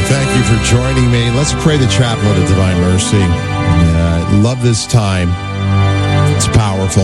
Thank you for joining me. Let's pray the Chaplet of Divine Mercy. Love this time. It's powerful.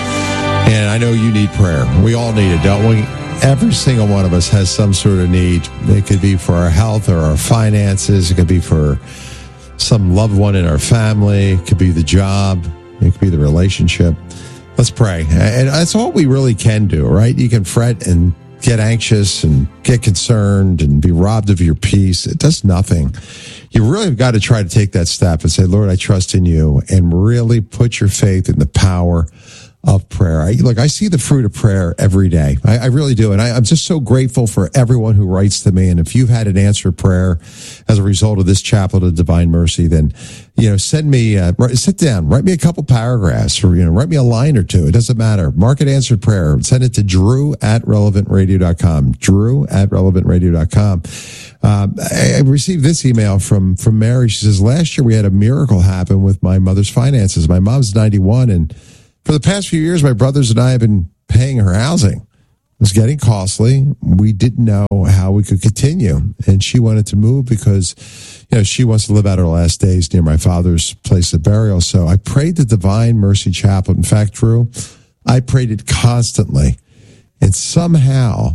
And I know you need prayer. We all need it, don't we? Every single one of us has some sort of need. It could be for our health or our finances. It could be for some loved one in our family. It could be the job. It could be the relationship. Let's pray. And that's all we really can do, right? You can fret and get anxious and get concerned and be robbed of your peace. It does nothing. You really have got to try to take that step and say, Lord, I trust in you, and really put your faith in the power of prayer. I see the fruit of prayer every day. I really do. And I'm just so grateful for everyone who writes to me. And if you've had an answered prayer as a result of this Chaplet of Divine Mercy, then, send me, sit down, write me a couple paragraphs, or, write me a line or two. It doesn't matter. Mark it answered prayer. Send it to drew@relevantradio.com. drew@relevantradio.com. I received this email from Mary. She says, last year we had a miracle happen with my mother's finances. My mom's 91, and for the past few years, my brothers and I have been paying her housing. It was getting costly. We didn't know how we could continue. And she wanted to move because, she wants to live out her last days near my father's place of burial. So I prayed the Divine Mercy Chaplet. In fact, Drew, I prayed it constantly. And somehow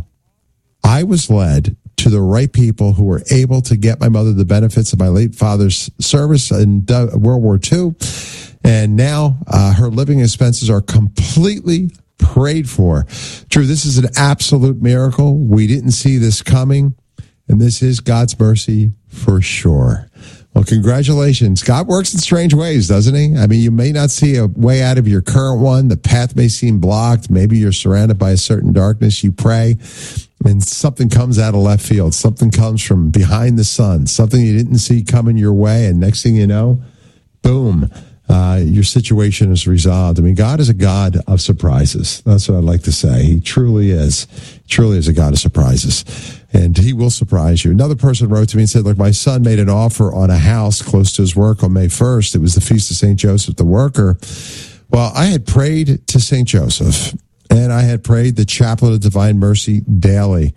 I was led to the right people who were able to get my mother the benefits of my late father's service in World War II. And now her living expenses are completely prayed for. Drew, this is an absolute miracle. We didn't see this coming, and this is God's mercy for sure. Well, congratulations. God works in strange ways, doesn't he? I mean, you may not see a way out of your current one. The path may seem blocked. Maybe you're surrounded by a certain darkness. You pray, and something comes out of left field. Something comes from behind the sun. Something you didn't see coming your way, and next thing you know, boom. Your situation is resolved. I mean, God is a God of surprises. That's what I'd like to say. He truly is a God of surprises, and he will surprise you. Another person wrote to me and said, look, my son made an offer on a house close to his work on May 1st. It was the Feast of St. Joseph the Worker. Well, I had prayed to St. Joseph, and I had prayed the Chaplet of Divine Mercy daily.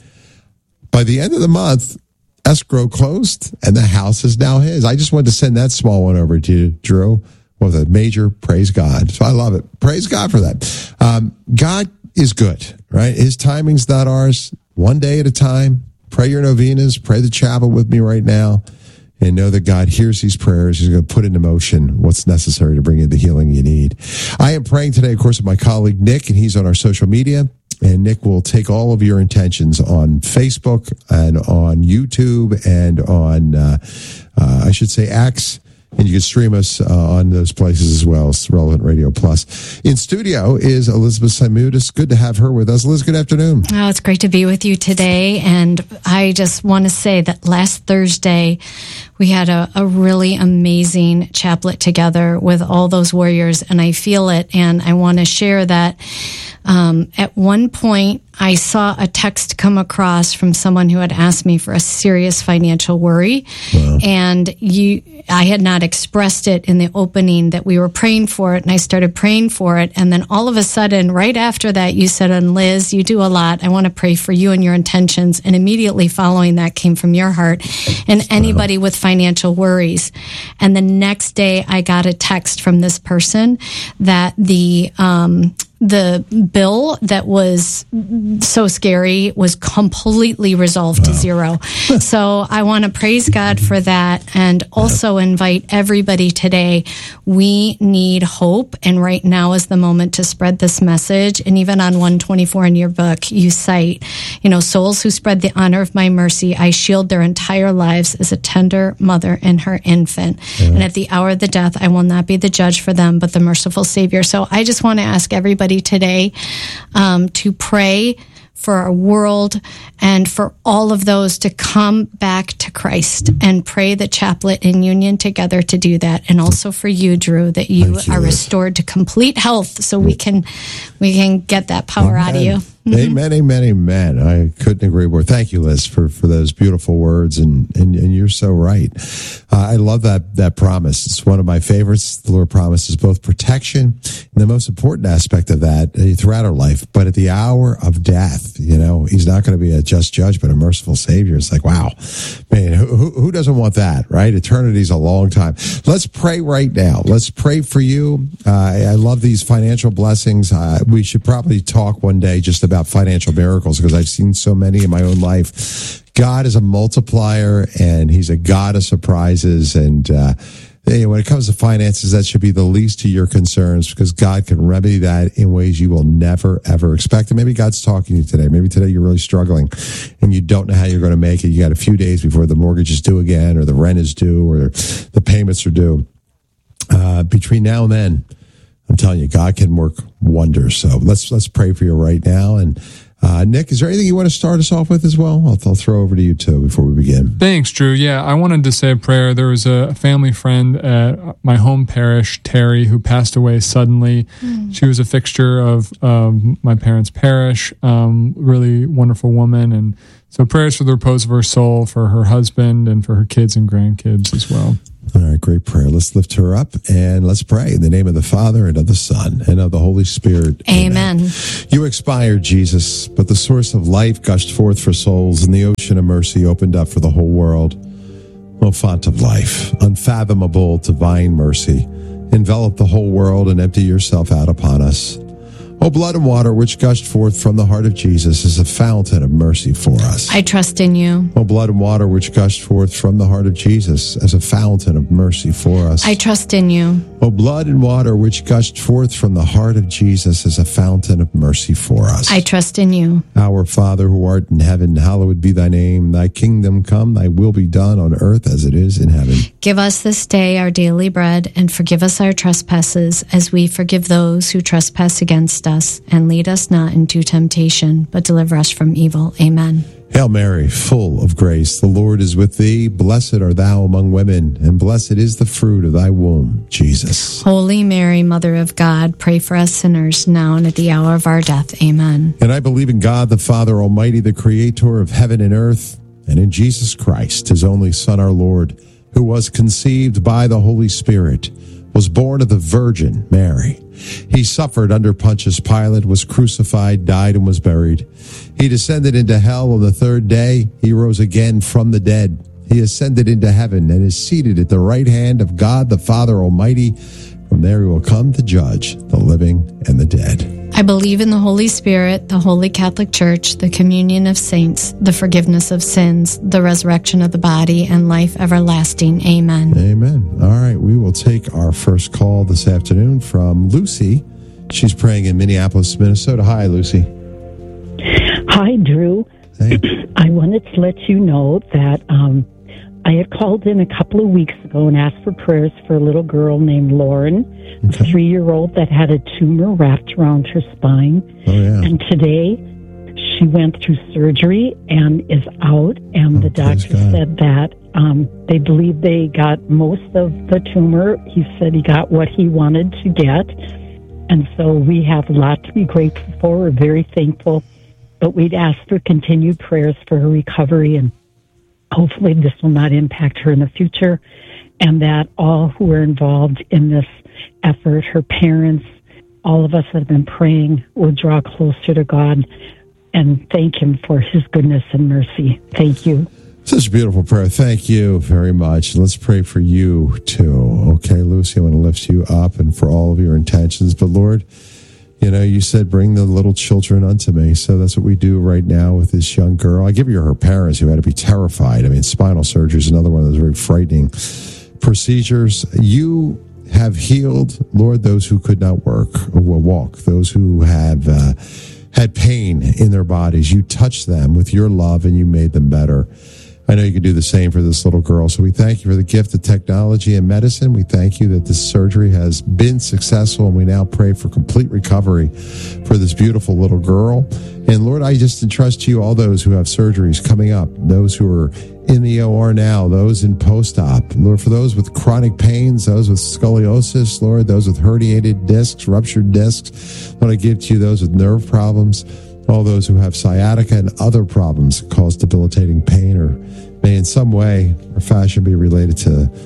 By the end of the month, escrow closed, and the house is now his. I just wanted to send that small one over to you, Drew, with a major praise God. So I love it. Praise God for that. God is good, right? His timing's not ours. One day at a time. Pray your novenas. Pray the chapel with me right now. And know that God hears these prayers. He's going to put into motion what's necessary to bring you the healing you need. I am praying today, of course, with my colleague Nick, and he's on our social media. And Nick will take all of your intentions on Facebook and on YouTube and on, X. And you can stream us on those places as well as Relevant Radio Plus. In studio is Elizabeth Simoudis. Good to have her with us. Liz, good afternoon. Oh, it's great to be with you today. And I just want to say that last Thursday, we had a really amazing chaplet together with all those warriors, and I feel it. And I want to share that at one point, I saw a text come across from someone who had asked me for a serious financial worry. Wow. And I had not expressed it in the opening that we were praying for it, and I started praying for it. And then all of a sudden, right after that, you said, and Liz, you do a lot. I want to pray for you and your intentions. And immediately following that came from your heart and anybody with financial worries. And the next day, I got a text from this person that the bill that was so scary was completely resolved to zero. So I want to praise God for that, and also invite everybody today. We need hope, and right now is the moment to spread this message. And even on 124 in your book, you cite, souls who spread the honor of my mercy, I shield their entire lives as a tender mother and her infant. Yeah. And at the hour of the death, I will not be the judge for them, but the merciful Savior. So I just want to ask everybody today to pray for our world and for all of those to come back to Christ, and pray the chaplet in union together to do that. And also for you, Drew, that you are restored to complete health, so we can get that power out of you. Amen, amen, amen. I couldn't agree more. Thank you, Liz, for those beautiful words, and you're so right. I love that promise. It's one of my favorites. The Lord promises both protection and the most important aspect of that throughout our life. But at the hour of death, He's not going to be a just judge, but a merciful Savior. It's like, wow, man, who doesn't want that, right? Eternity's a long time. Let's pray right now. Let's pray for you. I love these financial blessings. We should probably talk one day just about financial miracles because I've seen so many in my own life. God is a multiplier, and he's a God of surprises. And when it comes to finances, that should be the least of your concerns because God can remedy that in ways you will never, ever expect. And maybe God's talking to you today. Maybe today you're really struggling and you don't know how you're going to make it. You got a few days before the mortgage is due again, or the rent is due, or the payments are due. Between now and then, I'm telling you, God can work wonders. So let's pray for you right now. And Nick, is there anything you want to start us off with as well? I'll throw over to you too before we begin. Thanks, Drew. Yeah, I wanted to say a prayer. There was a family friend at my home parish, Terry, who passed away suddenly. She was a fixture of my parents' parish, really wonderful woman. And so prayers for the repose of her soul, for her husband, and for her kids and grandkids as well. All right, great prayer. Let's lift her up and let's pray in the name of the Father and of the Son and of the Holy Spirit. Amen. You expired, Jesus, but the source of life gushed forth for souls, and the ocean of mercy opened up for the whole world. O font of life, unfathomable divine mercy, envelop the whole world and empty yourself out upon us. O blood and water which gushed forth from the heart of Jesus is a fountain of mercy for us. I trust in you. O blood and water which gushed forth from the heart of Jesus as a fountain of mercy for us. I trust in you. O blood and water which gushed forth from the heart of Jesus as a fountain of mercy for us. I trust in you. Our Father who art in heaven, hallowed be thy name. Thy kingdom come, thy will be done on earth as it is in heaven. Give us this day our daily bread, and forgive us our trespasses as we forgive those who trespass against us. And lead us not into temptation, but deliver us from evil. Amen. Hail Mary, full of grace, the Lord is with thee. Blessed art thou among women, and blessed is the fruit of thy womb, Jesus. Holy Mary, Mother of God, pray for us sinners now and at the hour of our death. Amen. And I believe in God, the Father Almighty, the creator of heaven and earth, and in Jesus Christ, his only Son, our Lord, who was conceived by the Holy Spirit, was born of the Virgin Mary. He suffered under Pontius Pilate, was crucified, died, and was buried. He descended into hell on the third day. He rose again from the dead. He ascended into heaven and is seated at the right hand of God, the Father Almighty. From there he will come to judge the living and the dead. I believe in the Holy Spirit, the Holy Catholic Church, the communion of saints, the forgiveness of sins, the resurrection of the body, and life everlasting. Amen. Amen. All right, we will take our first call this afternoon from Lucy. She's praying in Minneapolis, Minnesota. Hi, Lucy. Hi, Drew. Hey. I wanted to let you know that I had called in a couple of weeks ago and asked for prayers for a little girl named Lauren, a 3-year-old that had a tumor wrapped around her spine. Oh, yeah. And today she went through surgery and is out, and the doctor said that they believe they got most of the tumor. He said he got what he wanted to get. And so we have a lot to be grateful for. We're very thankful. But we'd ask for continued prayers for her recovery, and hopefully this will not impact her in the future, and that all who are involved in this effort, her parents, all of us that have been praying, will draw closer to God and thank him for his goodness and mercy. Thank you. Such a beautiful prayer. Thank you very much. Let's pray for you too. Okay, Lucy, I want to lift you up and for all of your intentions. But Lord, you know, you said, bring the little children unto me. So that's what we do right now with this young girl. I give you her parents who had to be terrified. I mean, spinal surgery is another one of those very frightening procedures. You have healed, Lord, those who could not walk, those who have had pain in their bodies. You touched them with your love and you made them better. I know you can do the same for this little girl. So we thank you for the gift of technology and medicine. We thank you that this surgery has been successful, and we now pray for complete recovery for this beautiful little girl. And Lord, I just entrust to you all those who have surgeries coming up, those who are in the OR now, those in post-op. Lord, for those with chronic pains, those with scoliosis, Lord, those with herniated discs, ruptured discs, Lord, I give to you those with nerve problems, all those who have sciatica and other problems that cause debilitating pain or may in some way or fashion be related to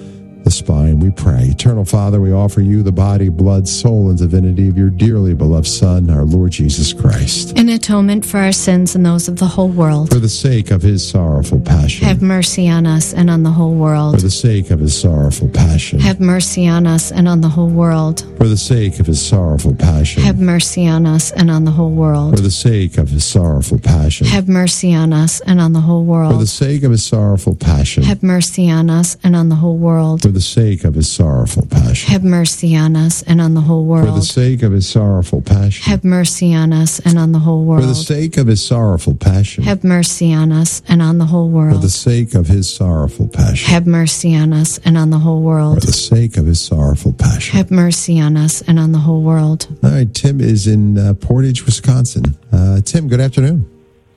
the spine. We pray. Eternal Father, we offer you the body, blood, soul, and divinity of your dearly beloved Son, our Lord Jesus Christ. In atonement for our sins and those of the whole world. For the sake of his sorrowful passion. Have mercy on us and on the whole world. For the sake of his sorrowful passion. Have mercy on us and on the whole world. For the sake of his sorrowful passion. Have mercy on us and on the whole world. For the sake of his sorrowful passion. Have mercy on us and on the whole world. For the sake of his sorrowful passion. Have mercy on us and on the whole world. For the sake of his sorrowful passion. Have mercy on us and on the whole world. For the sake of his sorrowful passion. Have mercy on us and on the whole world. For the sake of his sorrowful passion. Have mercy on us and on the whole world. For the sake of his sorrowful passion. Have mercy on us and on the whole world. For the sake of his sorrowful passion. Have mercy on us and on the whole world. All right, Tim is in Portage, Wisconsin. Tim, good afternoon.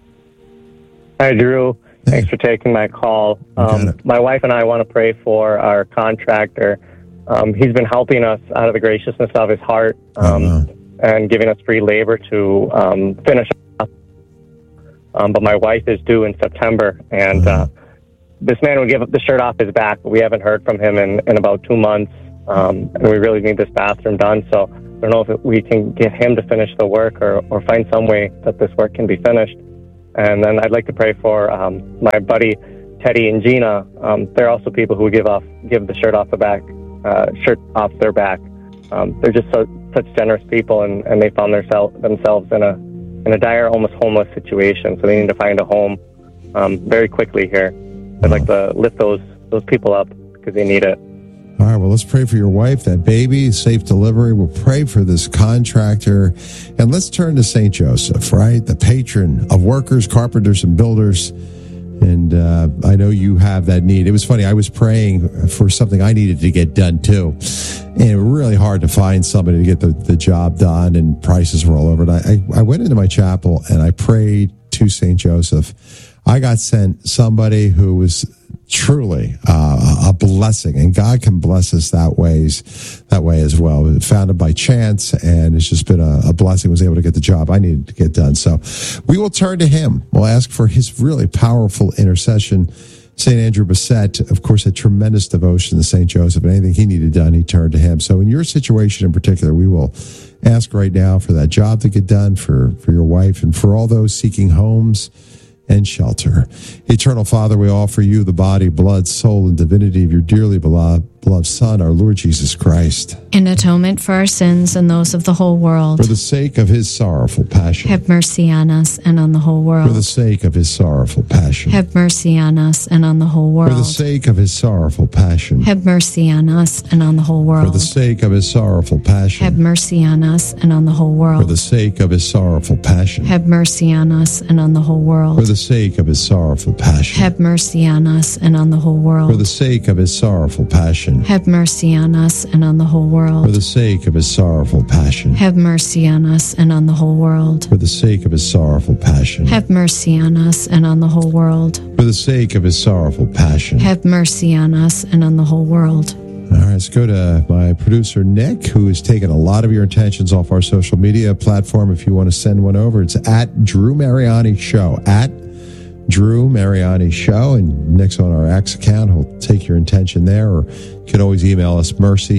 Hi, Drew. Thanks for taking my call. My wife and I want to pray for our contractor. He's been helping us out of the graciousness of his heart and giving us free labor to finish up. But my wife is due in September, and this man would give the shirt off his back, but we haven't heard from him in about 2 months, and we really need this bathroom done. So I don't know if we can get him to finish the work or find some way that this work can be finished. And then I'd like to pray for my buddy Teddy and Gina. They're also people who give the shirt off their back. They're just such generous people, and they found themselves in a dire, almost homeless situation. So they need to find a home very quickly here. I'd like to lift those people up because they need it. All right, well, let's pray for your wife, that baby, safe delivery. We'll pray for this contractor. And let's turn to St. Joseph, right? The patron of workers, carpenters, and builders. And I know you have that need. It was funny. I was praying for something I needed to get done, too. And it was really hard to find somebody to get the job done, and prices were all over. And I went into my chapel, and I prayed to St. Joseph. I got sent somebody who was truly a blessing, and God can bless us that way as well. Found it by chance, and it's just been a blessing. Was able to get the job I needed to get done. So we will turn to him. We'll ask for his really powerful intercession. St. Andrew Bassett, of course, had tremendous devotion to St. Joseph, and anything he needed done, he turned to him. So in your situation in particular, we will ask right now for that job to get done for your wife and for all those seeking homes and shelter. Eternal Father, we offer you the body, blood, soul, and divinity of your dearly beloved Son, our Lord Jesus Christ. In atonement for our sins and those of the whole world. For the sake of his sorrowful passion. Have mercy on us and on the whole world. For the sake of his sorrowful passion. Have mercy on us and on the whole world. For the sake of his sorrowful passion. Have mercy on us and on the whole world. For the sake of his sorrowful passion. Have mercy on us and on the whole world. For the sake of his sorrowful passion. Have mercy on us and on the whole world. For the sake of his sorrowful passion. Have mercy on us and on the whole world. For the sake of his sorrowful passion. Have mercy on us and on the whole world. For the sake of his sorrowful passion. Have mercy on us and on the whole world. For the sake of his sorrowful passion. Have mercy on us and on the whole world. For the sake of his sorrowful passion. Have mercy on us and on the whole world. All right, let's go to my producer, Nick, who has taken a lot of your attentions off our social media platform. If you want to send one over, it's at Drew Mariani Show, at Drew Mariani Show, and Nick's on our X account. He'll take your intention there, or you can always email us,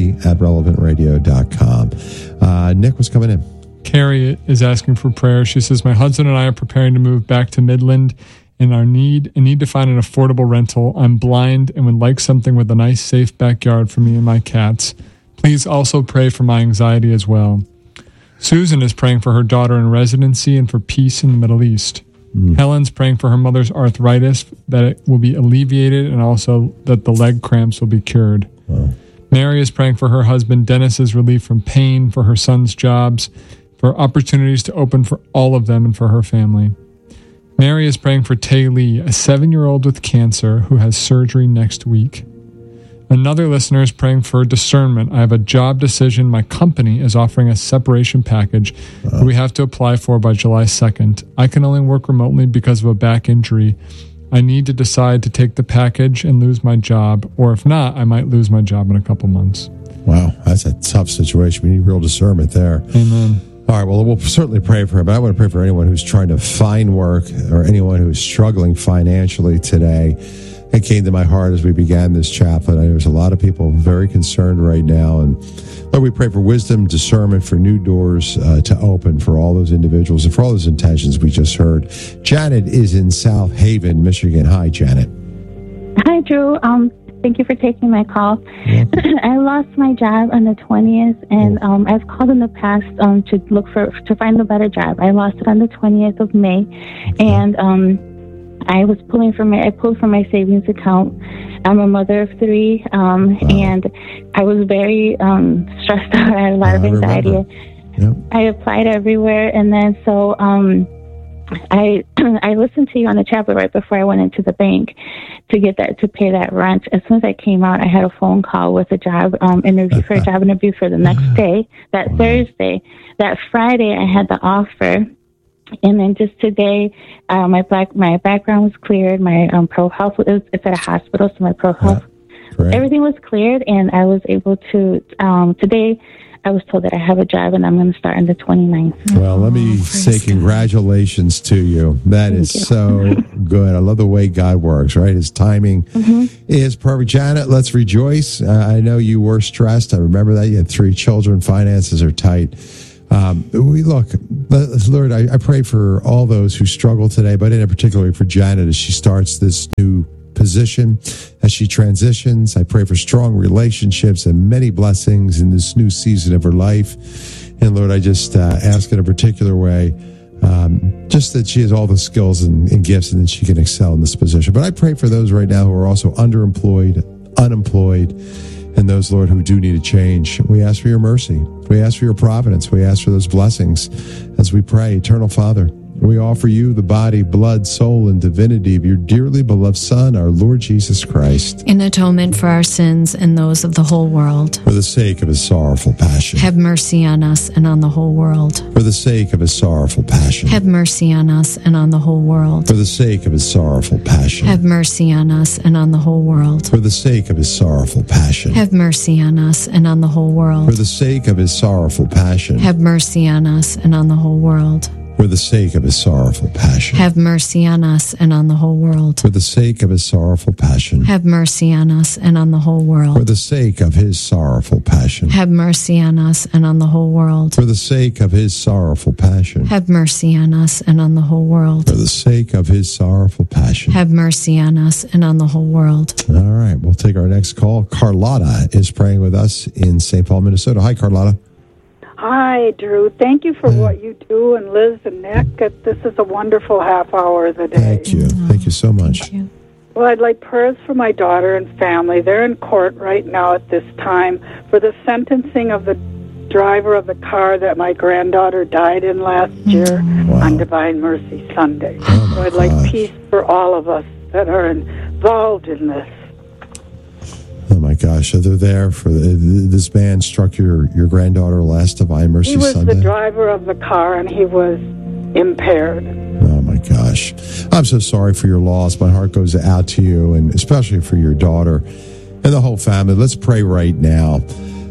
mercy@relevantradio.com. Nick, what's coming in? Carrie is asking for prayer. She says, my husband and I are preparing to move back to Midland and need to find an affordable rental. I'm blind and would like something with a nice, safe backyard for me and my cats. Please also pray for my anxiety as well. Susan is praying for her daughter in residency and for peace in the Middle East. Helen's praying for her mother's arthritis, that it will be alleviated, and also that the leg cramps will be cured. Wow. Mary is praying for her husband Dennis's relief from pain, for her son's jobs, for opportunities to open for all of them and for her family. Mary is praying for Tay Lee, a 7-year-old with cancer who has surgery next week. Another listener is praying for discernment. I have a job decision. My company is offering a separation package that we have to apply for by July 2nd. I can only work remotely because of a back injury. I need to decide to take the package and lose my job, or if not, I might lose my job in a couple months. Wow, that's a tough situation. We need real discernment there. Amen. All right, well, we'll certainly pray for him, but I want to pray for anyone who's trying to find work or anyone who's struggling financially today. it came to my heart as we began this chaplet. There's a lot of people very concerned right now, and Lord, we pray for wisdom, discernment, for new doors to open for all those individuals and for all those intentions we just heard. Janet is in South Haven, Michigan. Hi, Janet. Hi, Drew. Thank you for taking my call. I lost my job on the 20th, and I've called in the past to find a better job. I lost it on the 20th of May, and I pulled from my savings account. I'm a mother of 3, and I was very stressed out. I had a lot of anxiety. Yep. I applied everywhere, and then so I listened to you on the chaplet right before I went into the bank to pay that rent. As soon as I came out, I had a phone call with a job interview for the next day. That Thursday, that Friday, I had the offer. And then just today, my background was cleared. My pro health it's at a hospital, so my pro health, everything was cleared, and I was able to. Today, I was told that I have a job, and I'm going to start on the 29th. Well, let me say congratulations to you. That is so good. I love the way God works. Right, His timing is perfect. Janet, let's rejoice. I know you were stressed. I remember that you had 3 children. Finances are tight. Lord, I pray for all those who struggle today, but in particular for Janet as she starts this new position, as she transitions. I pray for strong relationships and many blessings in this new season of her life. And Lord, I just ask in a particular way, just that she has all the skills and gifts and that she can excel in this position. But I pray for those right now who are also underemployed, unemployed, and those, Lord, who do need a change. We ask for your mercy. We ask for your providence. We ask for those blessings as we pray. Eternal Father, we offer you the body, blood, soul, and divinity of your dearly beloved Son, our Lord Jesus Christ, in atonement for our sins and those of the whole world. For the sake of his sorrowful passion. Have mercy on us and on the whole world. For the sake of his sorrowful passion. Have mercy on us and on the whole world. For the sake of his sorrowful passion. Have mercy on us and on the whole world. For the sake of his sorrowful passion. Have mercy on us and on the whole world. For the sake of his sorrowful passion. Have mercy on us and on the whole world. For the sake of his sorrowful passion. Have mercy on us and on the whole world. For the sake of his sorrowful passion. Have mercy on us and on the whole world. For the sake of his sorrowful passion. Have mercy on us and on the whole world. For the sake of his sorrowful passion. Have mercy on us and on the whole world. For the sake of his sorrowful passion. Have mercy on us and on the whole world. All right, we'll take our next call. Carlotta is praying with us in St. Paul, Minnesota. Hi, Carlotta. Hi, Drew. Thank you for what you do, and Liz and Nick. This is a wonderful half hour of the day. Thank you. Thank you so much. You. Well, I'd like prayers for my daughter and family. They're in court right now at this time for the sentencing of the driver of the car that my granddaughter died in last year on Divine Mercy Sunday. So I'd like peace for all of us that are involved in this. Oh my gosh! So they're there for this man struck your granddaughter last Divine Mercy Sunday. He was the driver of the car, and he was impaired. Oh my gosh! I'm so sorry for your loss. My heart goes out to you, and especially for your daughter and the whole family. Let's pray right now.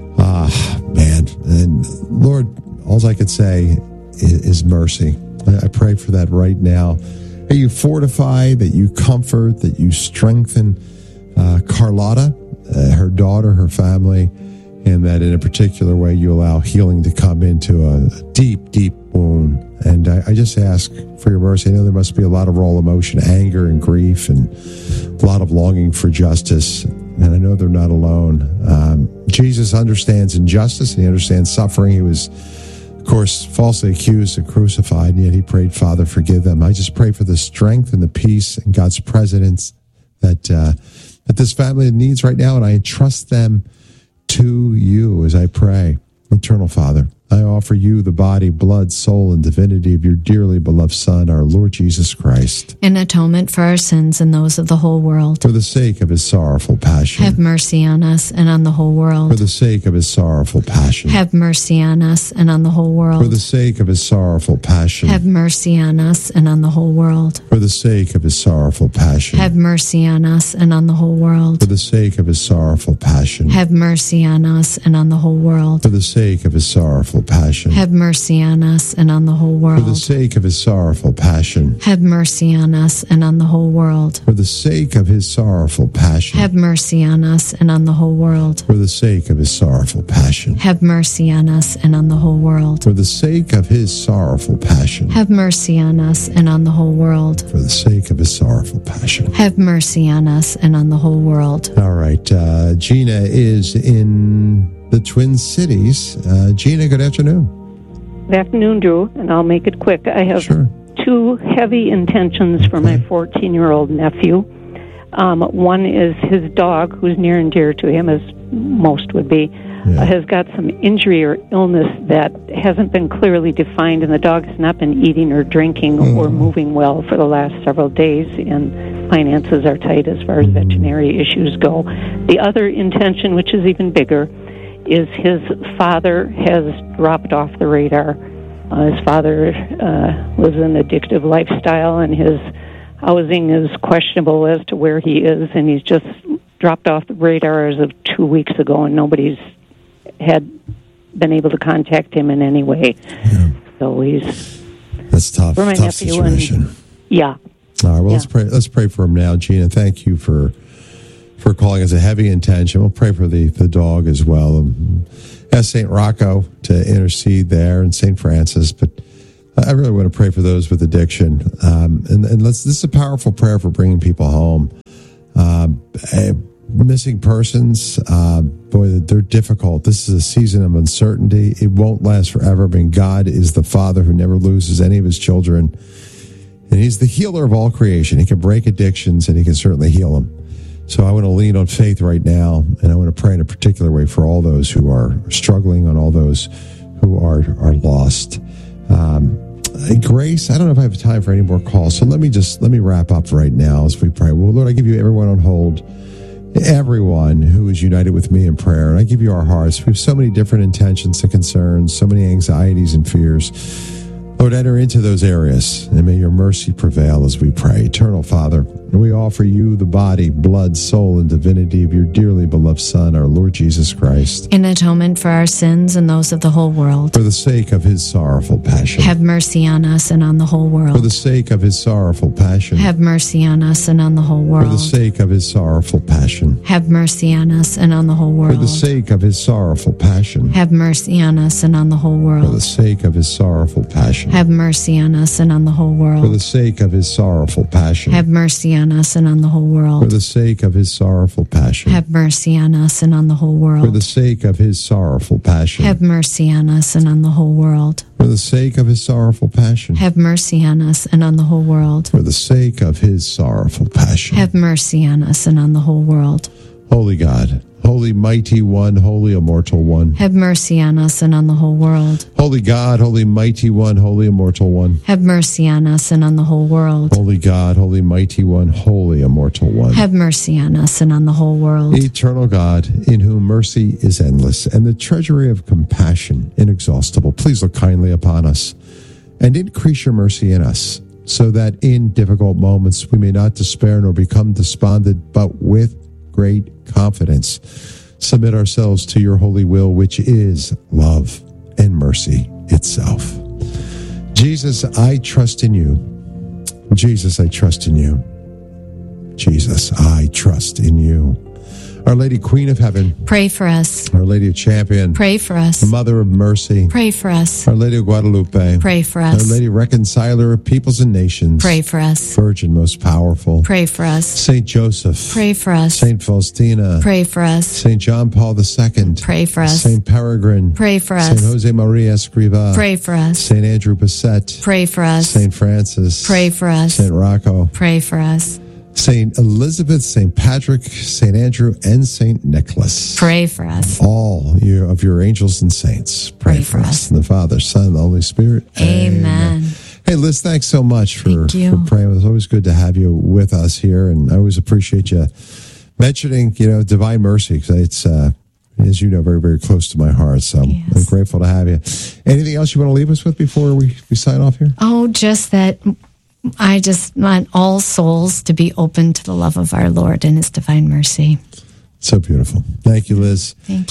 Man, and Lord, all I could say is mercy. I pray for that right now. That you fortify, that you comfort, that you strengthen Carlotta. Her daughter, her family, and that in a particular way you allow healing to come into a deep, deep wound. And I just ask for your mercy. I know there must be a lot of raw emotion, anger and grief, and a lot of longing for justice. And I know they're not alone. Jesus understands injustice, and he understands suffering. He was, of course, falsely accused and crucified, and yet he prayed, Father, forgive them. I just pray for the strength and the peace and God's presence that this family needs right now, and I entrust them to you as I pray. Eternal Father, I offer you the body, blood, soul, and divinity of your dearly beloved Son, our Lord Jesus Christ, in atonement for our sins and those of the whole world. For the sake of his sorrowful passion. Have mercy on us and on the whole world. For the sake of his sorrowful passion. Have mercy on us and on the whole world. For the sake of his sorrowful passion. Have mercy on us and on the whole world. For the sake of his sorrowful passion. Have mercy on us and on the whole world. For the sake of his sorrowful passion. Have mercy on us and on the whole world. For the sake of his sorrowful sorrowful passion. Have mercy on us and on the whole world. For the sake of his sorrowful passion. Have mercy on us and on the whole world. For the sake of his sorrowful passion. Have mercy on us and on the whole world. For the sake of his sorrowful passion. Have mercy on us and on the whole world. For the sake of his sorrowful passion. Have mercy on us and on the whole world. For the sake of his sorrowful passion. Have mercy on us and on the whole world. All right. Gina is in the Twin Cities. Gina, good afternoon. Good afternoon, Drew, and I'll make it quick. I have two heavy intentions for my 14-year-old nephew. One is his dog, who's near and dear to him, as most would be, has got some injury or illness that hasn't been clearly defined, and the dog has not been eating or drinking or moving well for the last several days, and finances are tight as far as veterinary issues go. The other intention, which is even bigger, is his father has dropped off the radar. His father was an addictive lifestyle, and his housing is questionable as to where he is, and he's just dropped off the radar as of 2 weeks ago, and nobody's had been able to contact him in any way. Yeah. So that's tough. For my tough nephew situation. All right. Well, let's pray for him now, Gina. Thank you for calling us a heavy intention. We'll pray for the dog as well. Ask St. Rocco to intercede there, and St. Francis, but I really want to pray for those with addiction. This is a powerful prayer for bringing people home. Missing persons, boy, they're difficult. This is a season of uncertainty. It won't last forever. I mean, God is the Father who never loses any of his children, and he's the healer of all creation. He can break addictions, and he can certainly heal them. So I want to lean on faith right now, and I want to pray in a particular way for all those who are struggling, on all those who are lost. Grace, I don't know if I have time for any more calls, so let me wrap up right now as we pray. Well, Lord, I give you everyone on hold, everyone who is united with me in prayer, and I give you our hearts. We have so many different intentions and concerns, so many anxieties and fears. Lord, enter into those areas, and may your mercy prevail as we pray. Eternal Father, we offer you the body, blood, soul, and divinity of your dearly beloved Son, our Lord Jesus Christ, in atonement for our sins and those of the whole world. For the sake of his sorrowful passion. Have mercy on us and on the whole world. For the sake of his sorrowful passion. Have mercy on us and on the whole world. For the sake of his sorrowful passion. Have mercy on us and on the whole world. For the sake of his sorrowful passion. Have mercy on us and on the whole world. For the sake of his sorrowful passion. Have mercy on us and on the whole world. For the sake of his sorrowful passion. Have mercy on us and on the whole world. For the sake of his sorrowful passion. Have mercy on us and on the whole world. For the sake of his sorrowful passion. Have mercy on us and on the whole world. For the sake of his sorrowful passion. Have mercy on us and on the whole world. For the sake of his sorrowful passion. Have mercy on us and on the whole world. Holy God, holy mighty one, holy immortal one. Have mercy on us and on the whole world. Holy God, holy mighty one, holy immortal one. Have mercy on us and on the whole world. Holy God, holy mighty one, holy immortal one. Have mercy on us and on the whole world. Eternal God, in whom mercy is endless and the treasury of compassion inexhaustible, please look kindly upon us and increase your mercy in us, so that in difficult moments we may not despair nor become despondent, but with great confidence submit ourselves to your holy will, which is love and mercy itself. Jesus, I trust in you. Jesus, I trust in you. Jesus, I trust in you. Our Lady Queen of Heaven, pray for us. Our Lady of Champion, pray for us. Mother of Mercy, pray for us. Our Lady of Guadalupe, pray for us. Our Lady Reconciler of Peoples and Nations, pray for us. Virgin most powerful, pray for us. Saint Joseph, pray for us. Saint Faustina, pray for us. Saint John Paul II, pray for us. Saint Peregrine, pray for us. Saint Jose Maria Escriva, pray for us. Saint Andrew Basset, pray for us. Saint Francis, pray for us. Saint Rocco, pray for us. Saint Elizabeth, Saint Patrick, Saint Andrew, and Saint Nicholas. Pray for us. All of your angels and saints. Pray for us. In the Father, Son, and the Holy Spirit. Amen. Hey, Liz, thanks so much for praying. It's always good to have you with us here, and I always appreciate you mentioning, Divine Mercy, because it's, as you know, very, very close to my heart. So I'm grateful to have you. Anything else you want to leave us with before we sign off here? Oh, just that I just want all souls to be open to the love of our Lord and his divine mercy. So beautiful. Thank you, Liz. Thank you.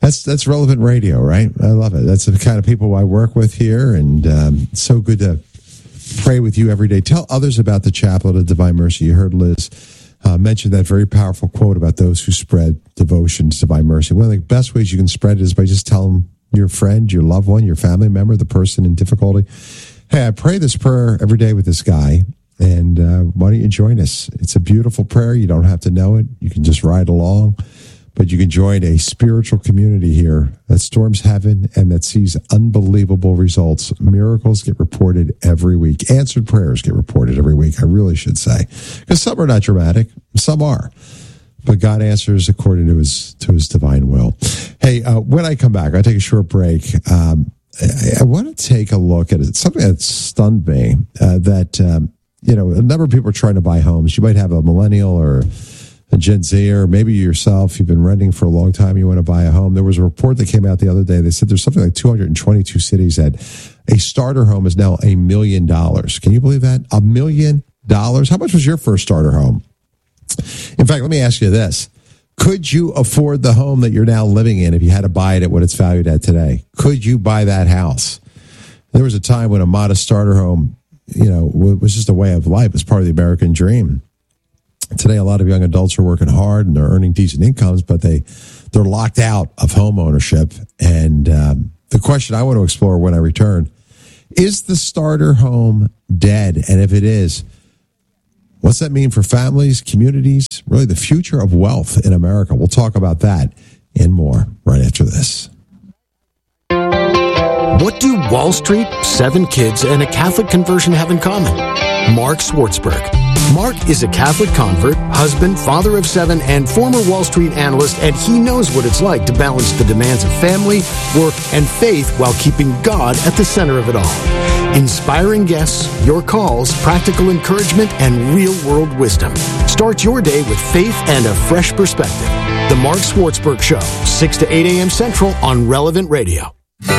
That's relevant radio, right? I love it. That's the kind of people I work with here, and it's so good to pray with you every day. Tell others about the Chaplet of Divine Mercy. You heard Liz mention that very powerful quote about those who spread devotion to Divine Mercy. One of the best ways you can spread it is by just telling your friend, your loved one, your family member, the person in difficulty, hey, I pray this prayer every day with this guy, and why don't you join us? It's a beautiful prayer. You don't have to know it. You can just ride along. But you can join a spiritual community here that storms heaven and that sees unbelievable results. Miracles get reported every week. Answered prayers get reported every week, I really should say. Because some are not dramatic. Some are. But God answers according to his divine will. Hey, when I come back, I'll take a short break. I want to take a look at it. Something that stunned me, that a number of people are trying to buy homes. You might have a millennial or a Gen Z, or maybe yourself, you've been renting for a long time, you want to buy a home. There was a report that came out the other day. They said there's something like 222 cities that a starter home is now $1 million. Can you believe that? $1 million? How much was your first starter home? In fact, let me ask you this. Could you afford the home that you're now living in if you had to buy it at what it's valued at today? Could you buy that house? There was a time when a modest starter home, was just a way of life. It was part of the American dream. Today, a lot of young adults are working hard and they're earning decent incomes, but they're locked out of home ownership. And the question I want to explore when I return, is the starter home dead? And if it is, what's that mean for families, communities, really the future of wealth in America? We'll talk about that and more right after this. What do Wall Street, 7 kids, and a Catholic conversion have in common? Mark Swartzberg. Mark is a Catholic convert, husband, father of 7, and former Wall Street analyst, and he knows what it's like to balance the demands of family, work, and faith while keeping God at the center of it all. Inspiring guests, your calls, practical encouragement, and real-world wisdom. Start your day with faith and a fresh perspective. The Mark Swartzberg Show, 6 to 8 a.m. Central on Relevant Radio.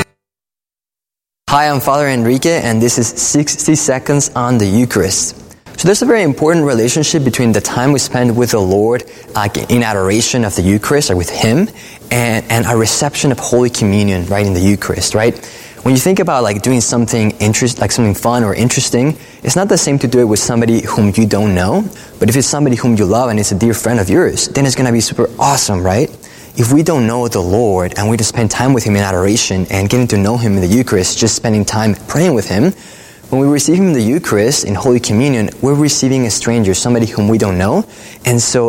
Hi, I'm Father Enrique, and this is 60 Seconds on the Eucharist. So there's a very important relationship between the time we spend with the Lord in adoration of the Eucharist, or with Him, and our reception of Holy Communion, right, in the Eucharist, right? When you think about doing something something fun or interesting, it's not the same to do it with somebody whom you don't know. But if it's somebody whom you love and it's a dear friend of yours, then it's going to be super awesome, right? If we don't know the Lord and we just spend time with Him in adoration and getting to know Him in the Eucharist, just spending time praying with Him, when we receive Him in the Eucharist, in Holy Communion, we're receiving a stranger, somebody whom we don't know. And so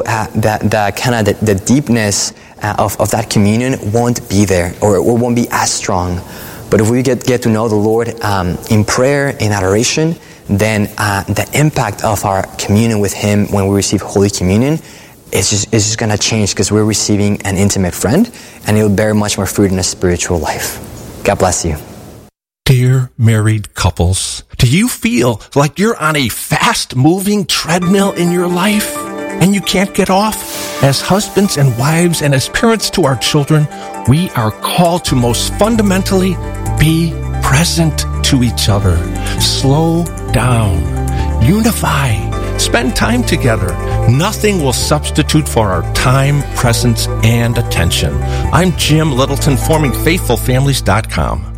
the deepness of that communion won't be there, or won't be as strong. But if we get to know the Lord in prayer, in adoration, then the impact of our communion with Him when we receive Holy Communion it's just going to change, because we're receiving an intimate friend, and it will bear much more fruit in a spiritual life. God bless you. Dear married couples, do you feel like you're on a fast-moving treadmill in your life and you can't get off? As husbands and wives and as parents to our children, we are called to most fundamentally be present to each other. Slow down. Unify. Spend time together. Nothing will substitute for our time, presence, and attention. I'm Jim Littleton, forming FaithfulFamilies.com.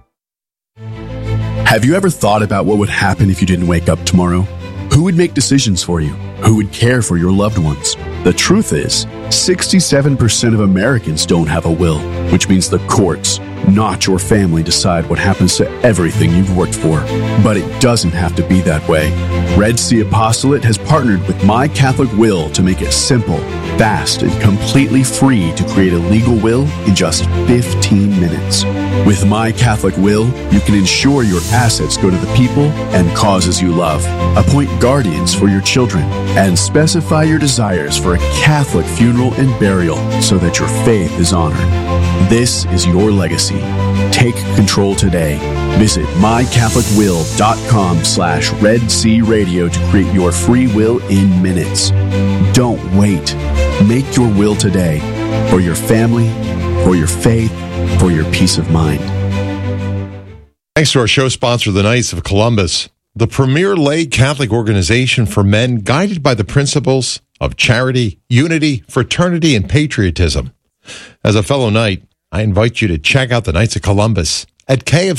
Have you ever thought about what would happen if you didn't wake up tomorrow? Who would make decisions for you? Who would care for your loved ones? The truth is, 67% of Americans don't have a will, which means the courts, not your family, decide what happens to everything you've worked for. But it doesn't have to be that way. Red Sea Apostolate has partnered with My Catholic Will to make it simple, fast, and completely free to create a legal will in just 15 minutes. With My Catholic Will, you can ensure your assets go to the people and causes you love, appoint guardians for your children, and specify your desires for a Catholic funeral and burial so that your faith is honored. This is your legacy. Take control today. Visit mycatholicwill.com/Red Sea Radio to create your free will in minutes. Don't wait. Make your will today, for your family, for your faith, for your peace of mind. Thanks to our show sponsor, the Knights of Columbus, the premier lay Catholic organization for men guided by the principles of charity, unity, fraternity, and patriotism. As a fellow Knight, I invite you to check out the Knights of Columbus at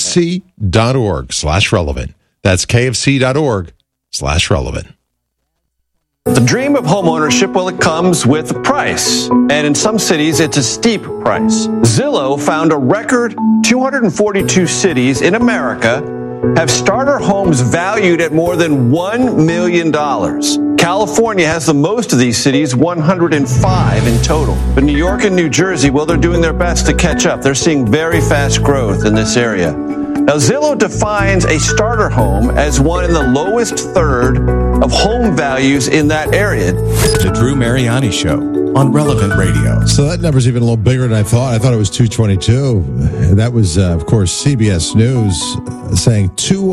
kfc.org/relevant. That's kfc.org/relevant. The dream of homeownership, well, it comes with a price. And in some cities, it's a steep price. Zillow found a record 242 cities in America have starter homes valued at more than $1 million. California has the most of these cities, 105 in total. But New York and New Jersey, well, they're doing their best to catch up. They're seeing very fast growth in this area. Now, Zillow defines a starter home as one in the lowest third of home values in that area. The Drew Mariani Show on Relevant Radio. So that number's even a little bigger than I thought. I thought it was 222. That was, of course, CBS News saying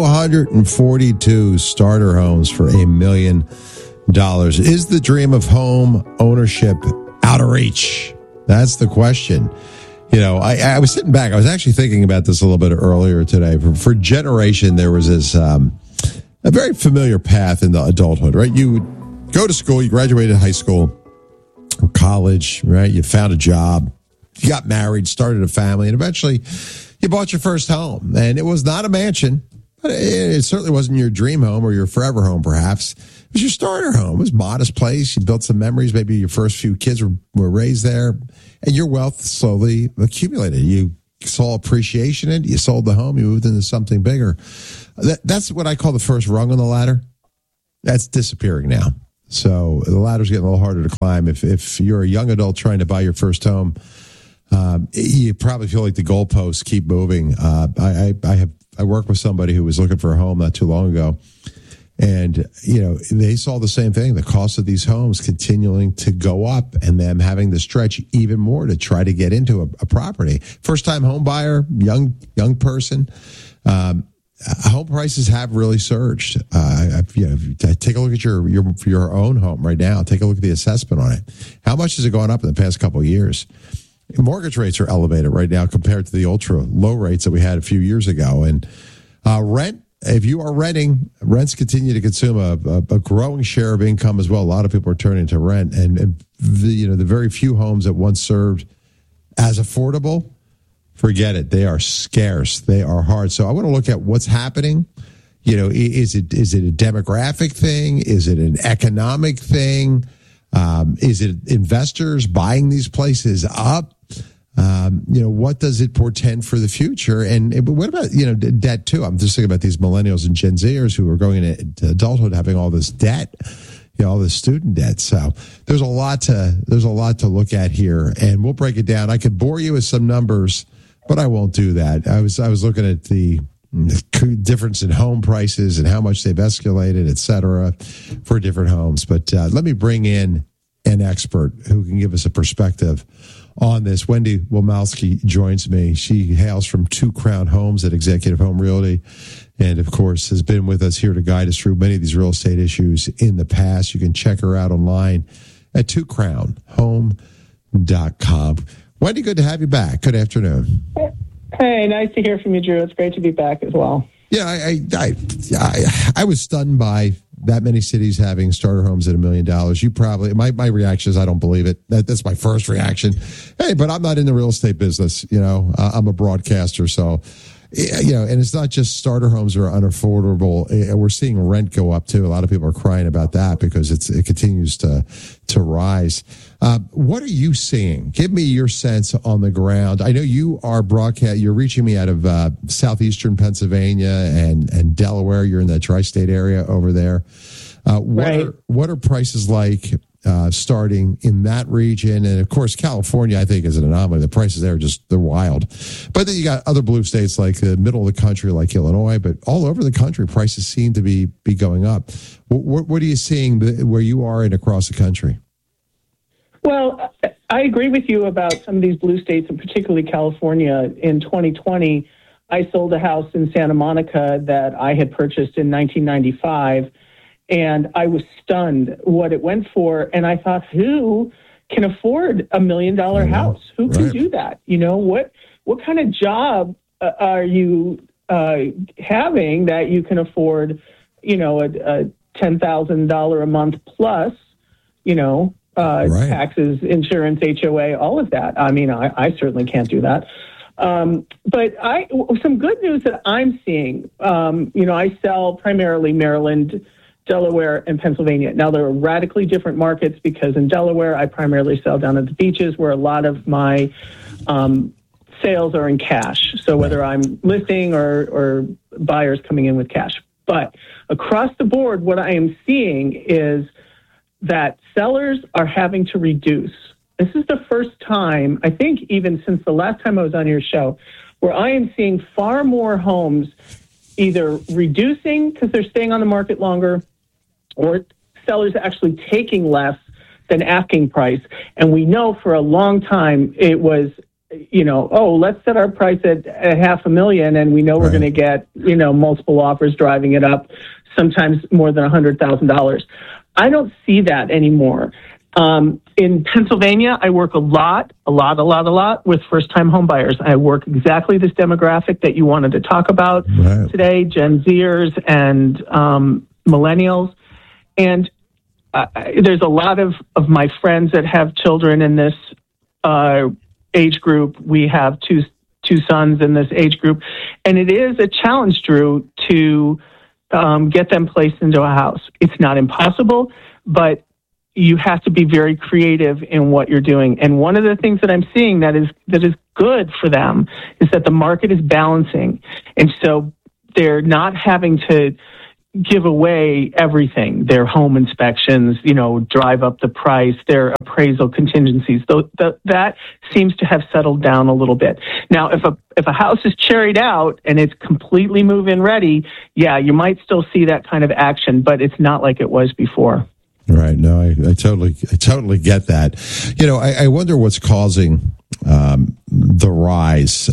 242 starter homes for $1 million. Is the dream of home ownership out of reach? That's the question. You know, I was sitting back. I was actually thinking about this a little bit earlier today. For a generation, there was this a very familiar path into adulthood, right? You would go to school, you graduated high school, college, right? You found a job, you got married, started a family, and eventually you bought your first home. And it was not a mansion, but it certainly wasn't your dream home or your forever home, perhaps. It was your starter home. It was a modest place. You built some memories. Maybe your first few kids were raised there, and your wealth slowly accumulated. You saw appreciation in it. You sold the home. You moved into something bigger. That's what I call the first rung on the ladder. That's disappearing now. So the ladder's getting a little harder to climb. If you're a young adult trying to buy your first home, you probably feel like the goalposts keep moving. I worked with somebody who was looking for a home not too long ago. And, you know, they saw the same thing, the cost of these homes continuing to go up and them having to stretch even more to try to get into a property. First-time home buyer, young person, home prices have really surged. Take a look at your own home right now. Take a look at the assessment on it. How much has it gone up in the past couple of years? Mortgage rates are elevated right now compared to the ultra low rates that we had a few years ago. And rent, if you are renting, rents continue to consume a growing share of income as well. A lot of people are turning to rent, and the very few homes that once served as affordable, forget it. They are scarce. They are hard. So I want to look at what's happening. You know, is it a demographic thing? Is it an economic thing? Is it investors buying these places up? What does it portend for the future? But what about, debt too? I'm just thinking about these millennials and Gen Zers who are going into adulthood having all this debt, all this student debt. So there's a lot to look at here, and we'll break it down. I could bore you with some numbers, but I won't do that. I was looking at the difference in home prices and how much they've escalated, et cetera, for different homes. But let me bring in an expert who can give us a perspective on this. Wendy Womalski joins me. She hails from Two Crown Homes at Executive Home Realty, and of course has been with us here to guide us through many of these real estate issues in the past. You can check her out online at twocrownhome.com. Wendy, good to have you back. Good afternoon. Hey, nice to hear from you, Drew. It's great to be back as well. Yeah, I was stunned by that many cities having starter homes at $1 million. You probably, my reaction is I don't believe it. That's my first reaction. Hey, but I'm not in the real estate business. I'm a broadcaster, so and it's not just starter homes are unaffordable. We're seeing rent go up too. A lot of people are crying about that because it continues to rise. What are you seeing? Give me your sense on the ground. I know you are you're reaching me out of southeastern Pennsylvania and Delaware. You're in the tri-state area over there. What are prices like starting in that region? And of course, California, I think, is an anomaly. The prices there they're wild. But then you got other blue states like the middle of the country, like Illinois, but all over the country, prices seem to be going up. What are you seeing where you are and across the country? Well, I agree with you about some of these blue states, and particularly California. In 2020, I sold a house in Santa Monica that I had purchased in 1995, and I was stunned what it went for. And I thought, who can afford $1 million house? Who can do that? What kind of job are you having that you can afford, a $10,000 a month plus, taxes, insurance, HOA, all of that. I mean, I certainly can't do that. But some good news that I'm seeing, I sell primarily Maryland, Delaware, and Pennsylvania. Now, there are radically different markets because in Delaware, I primarily sell down at the beaches where a lot of my sales are in cash. So whether I'm listing or buyers coming in with cash. But across the board, what I am seeing is that sellers are having to reduce. This is the first time, I think even since the last time I was on your show, where I am seeing far more homes either reducing because they're staying on the market longer or sellers actually taking less than asking price. And we know for a long time it was, let's set our price at $500,000 and we know we're going to get, multiple offers driving it up, sometimes more than $100,000. I don't see that anymore. In Pennsylvania, I work a lot with first-time home buyers. I work exactly this demographic that you wanted to talk about today, Gen Zers and millennials. And there's a lot of my friends that have children in this age group. We have two sons in this age group. And it is a challenge, Drew, to get them placed into a house. It's not impossible, but you have to be very creative in what you're doing. And one of the things that I'm seeing that is good for them is that the market is balancing. And so they're not having to give away everything, their home inspections, drive up the price, their appraisal contingencies. That seems to have settled down a little bit. Now, if a house is cherried out and it's completely move-in ready, yeah, you might still see that kind of action, but it's not like it was before. Right. No, I totally get that. I wonder what's causing the rise.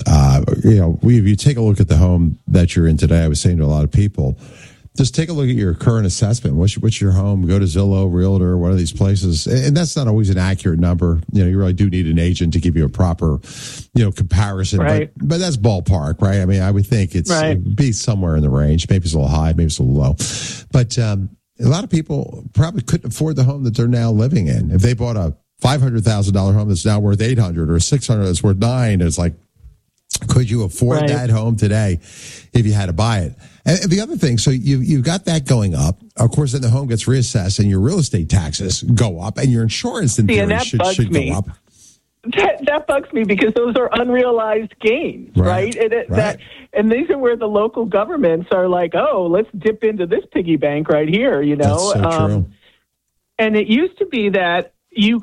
If you take a look at the home that you're in today, I was saying to a lot of people, just take a look at your current assessment. What's your home? Go to Zillow, Realtor, one of these places. And that's not always an accurate number. You really do need an agent to give you a proper, comparison. Right. But that's ballpark, right? I mean, I would think it'd be somewhere in the range. Maybe it's a little high, maybe it's a little low. But a lot of people probably couldn't afford the home that they're now living in. If they bought a $500,000 home that's now worth $800,000 or $600,000 that's worth $900,000, it's like, could you afford that home today if you had to buy it? And the other thing, so you've got that going up. Of course, then the home gets reassessed and your real estate taxes go up and your insurance in theory should go up. That bugs me because those are unrealized gains, right? And these are where the local governments are like, oh, let's dip into this piggy bank right here, That's so true. And it used to be that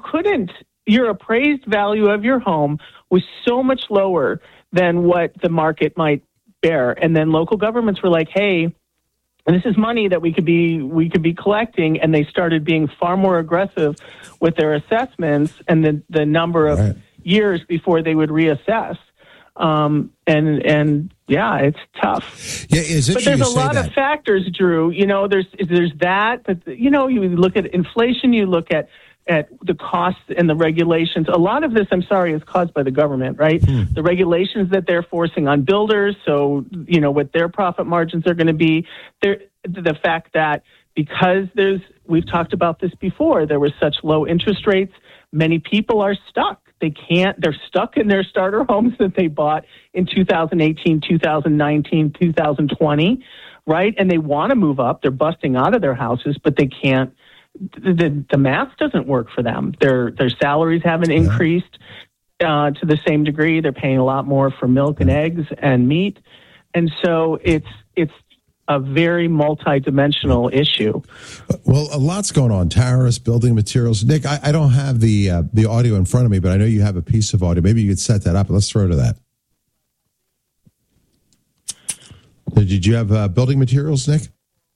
your appraised value of your home was so much lower than what the market might bear. And then local governments were like, hey, this is money that we could be collecting, and they started being far more aggressive with their assessments and the number of years before they would reassess. And yeah, it's tough. Yeah, but there's a lot of factors, Drew. There's that, but you look at inflation, you look at the costs and the regulations. A lot of this, I'm sorry, is caused by the government, right? The regulations that they're forcing on builders, so, what their profit margins are going to be. The fact that because we've talked about this before, there were such low interest rates, many people are stuck. They're stuck in their starter homes that they bought in 2018, 2019, 2020, right? And they want to move up. They're busting out of their houses, but they can't. The math doesn't work for them. Their salaries haven't increased to the same degree. They're paying a lot more for milk and eggs and meat, and so it's a very multidimensional issue. Well, a lot's going on. Tariffs, building materials. Nick, I don't have the audio in front of me, but I know you have a piece of audio. Maybe you could set that up. Let's throw to that. Did you have building materials, Nick?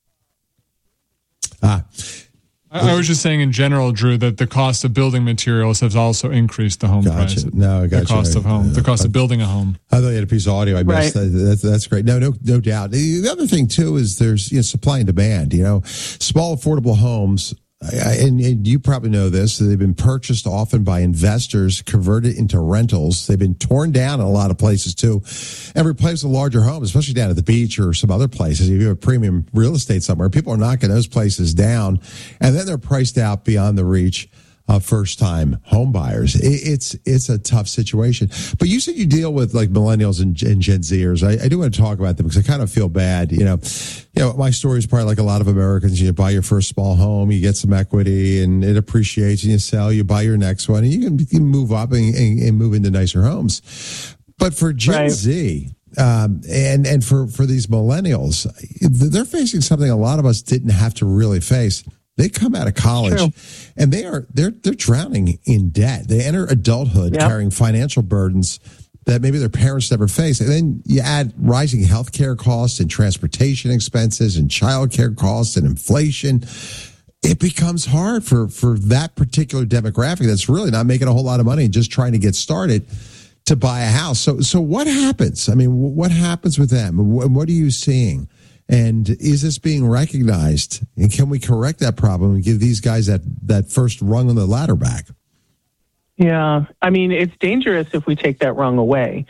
I was just saying in general, Drew, that the cost of building materials has also increased the home price. No, I got the cost of home, the cost of building a home. I thought you had a piece of audio. I missed that. That's great. No doubt. The other thing too is there's supply and demand. Small affordable homes. And you probably know this, they've been purchased often by investors, converted into rentals. They've been torn down in a lot of places too, and replaced with larger homes, especially down at the beach or some other places. If you have premium real estate somewhere, people are knocking those places down, and then they're priced out beyond the reach first-time home buyers. It's a tough situation. But you said you deal with like millennials and Gen Zers. I do want to talk about them because I kind of feel bad. You know, my story is probably like a lot of Americans. You buy your first small home, you get some equity, and it appreciates, and you sell, you buy your next one, and you can move up and move into nicer homes. But for Gen Z, and for these millennials, they're facing something a lot of us didn't have to really face. They come out of college and they're drowning in debt. They enter adulthood carrying financial burdens that maybe their parents never faced. And then you add rising healthcare costs and transportation expenses and childcare costs and inflation. It becomes hard for that particular demographic that's really not making a whole lot of money and just trying to get started to buy a house. So what happens? I mean, what happens with them? What are you seeing? And is this being recognized? And can we correct that problem and give these guys that first rung on the ladder back? Yeah, I mean, it's dangerous if we take that rung away.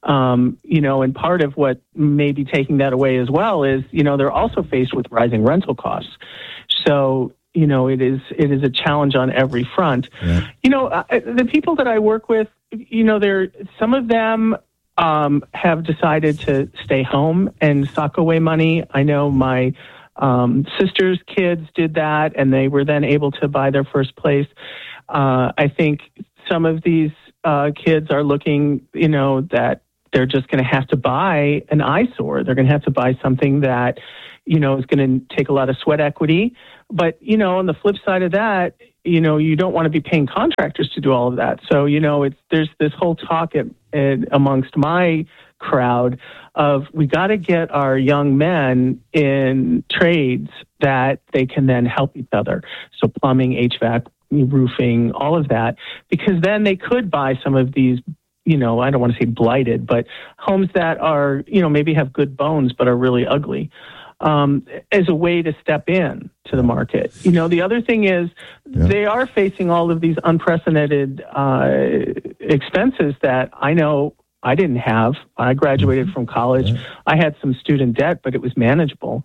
And part of what may be taking that away as well is, they're also faced with rising rental costs. So, it is a challenge on every front. Yeah. The people that I work with, some of them have decided to stay home and sock away money. I know my sister's kids did that, and they were then able to buy their first place. I think some of these kids are looking, that they're just going to have to buy an eyesore. They're going to have to buy something that, is going to take a lot of sweat equity. But, on the flip side of that, you don't want to be paying contractors to do all of that. So, there's this whole talk amongst my crowd of we got to get our young men in trades that they can then help each other. So plumbing, HVAC, roofing, all of that, because then they could buy some of these, I don't want to say blighted, but homes that are, maybe have good bones but are really ugly. As a way to step in to the market. The other thing is they are facing all of these unprecedented expenses that I know I didn't have. I graduated from college. I had some student debt, but it was manageable.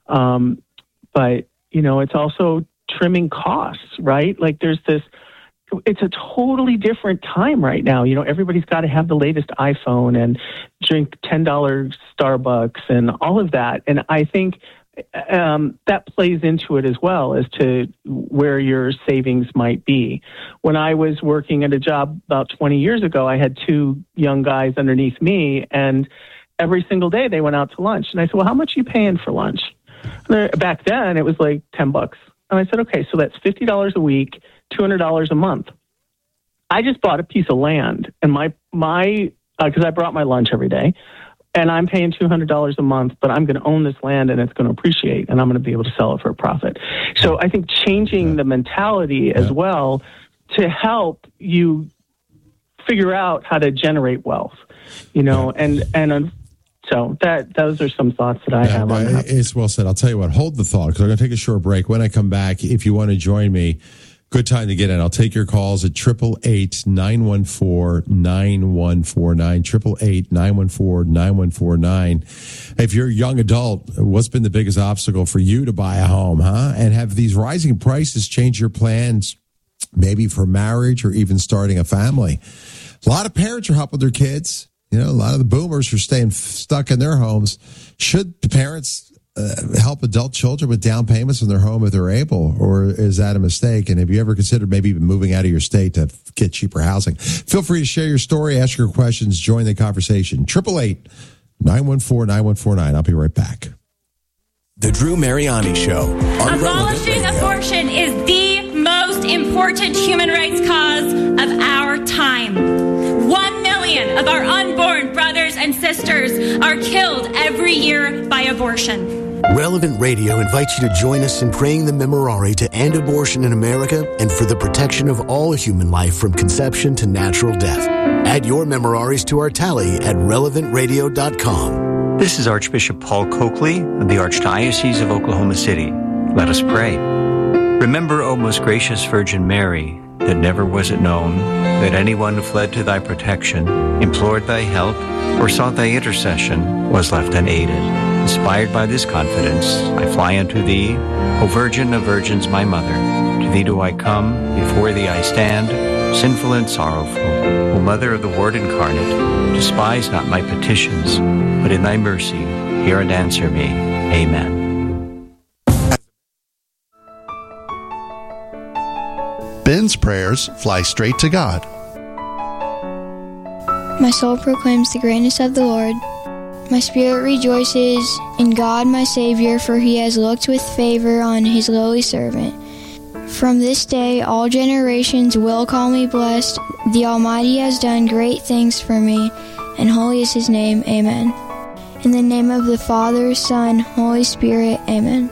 But, it's also trimming costs, right? Like there's this, it's a totally different time right now. Everybody's got to have the latest iPhone and drink $10 Starbucks and all of that. And I think that plays into it as well as to where your savings might be. When I was working at a job about 20 years ago, I had two young guys underneath me, and every single day they went out to lunch. And I said, well, how much are you paying for lunch? Back then it was like $10. And I said, okay, so that's $50 a week, $200 a month. I just bought a piece of land, and my because I brought my lunch every day, and I'm paying $200 a month, but I'm going to own this land, and it's going to appreciate, and I'm going to be able to sell it for a profit. So I think changing the mentality as well to help you figure out how to generate wealth, and so those are some thoughts that I have on that. It's well said. I'll tell you what, hold the thought, because I'm going to take a short break. When I come back, if you want to join me, good time to get in. I'll take your calls at 888-914-9149, 888-914-9149. If you're a young adult, what's been the biggest obstacle for you to buy a home, huh? And have these rising prices changed your plans, maybe for marriage or even starting a family? A lot of parents are helping their kids. A lot of the boomers are staying stuck in their homes. Should the parents help adult children with down payments in their home if they're able, or is that a mistake? And have you ever considered maybe even moving out of your state to get cheaper housing? Feel free to share your story, ask your questions, join the conversation. 888-914-9149. I'll be right back. The Drew Mariani Show. Abolishing abortion is the most important human rights cause of our time. 1 million of our unborn brothers and sisters are killed every year by abortion. Relevant Radio invites you to join us in praying the Memorare to end abortion in America and for the protection of all human life from conception to natural death. Add your Memoraries to our tally at relevantradio.com. This is Archbishop Paul Coakley of the Archdiocese of Oklahoma City. Let us pray. Remember, O most gracious Virgin Mary, that never was it known that anyone who fled to thy protection, implored thy help, or sought thy intercession was left unaided. Inspired by this confidence, I fly unto thee, O Virgin of Virgins, my Mother. To thee do I come, before thee I stand, sinful and sorrowful. O Mother of the Word incarnate, despise not my petitions, but in thy mercy hear and answer me. Amen. Ben's prayers fly straight to God. My soul proclaims the greatness of the Lord. My spirit rejoices in God my Savior, for he has looked with favor on his lowly servant. From this day all generations will call me blessed. The Almighty has done great things for me, and holy is his name. Amen. In the name of the Father, Son, Holy Spirit. Amen.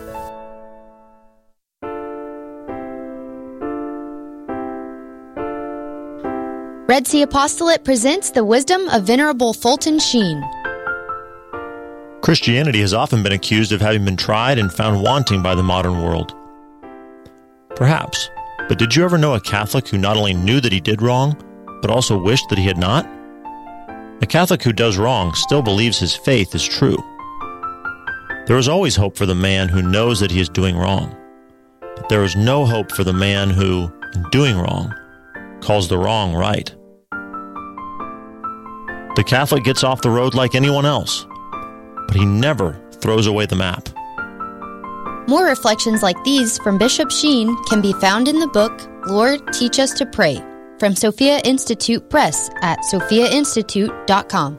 Red Sea Apostolate presents the wisdom of Venerable Fulton Sheen. Christianity has often been accused of having been tried and found wanting by the modern world. Perhaps, but did you ever know a Catholic who not only knew that he did wrong, but also wished that he had not? A Catholic who does wrong still believes his faith is true. There is always hope for the man who knows that he is doing wrong, but there is no hope for the man who, in doing wrong, calls the wrong right. The Catholic gets off the road like anyone else, but he never throws away the map. More reflections like these from Bishop Sheen can be found in the book, Lord, Teach Us to Pray, from Sophia Institute Press at sophiainstitute.com.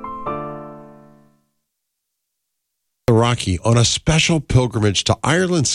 Rocky on a special pilgrimage to Ireland,